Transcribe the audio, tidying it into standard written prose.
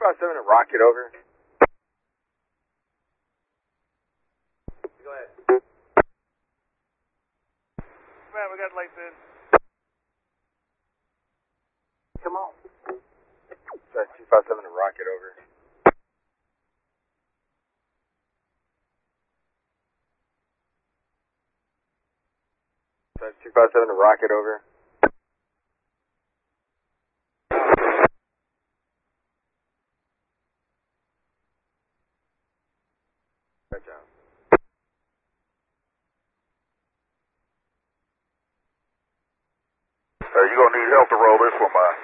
257 to Rocket, over. Go ahead. Man, we got lights in. Come on. 257 to Rocket, over. That's 257 to Rocket, over. Good job. You're going to need help to roll this one by.